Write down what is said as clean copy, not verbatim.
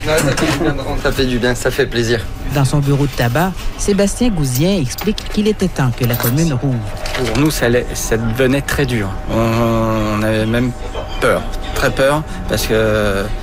Ouais, ça fait du bien de rentrer, ça fait du bien, ça fait plaisir. Dans son bureau de tabac, Sébastien Gouzien explique qu'il était temps que la commune rouvre. Pour nous, ça devenait très dur. On avait même peur, très peur, parce que